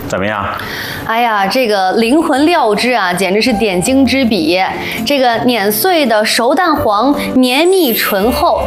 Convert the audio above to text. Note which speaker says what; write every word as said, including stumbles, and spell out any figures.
Speaker 1: 怎么样？
Speaker 2: 哎呀，这个灵魂料汁啊，简直是点睛之笔。这个碾碎的熟蛋黄绵密醇厚，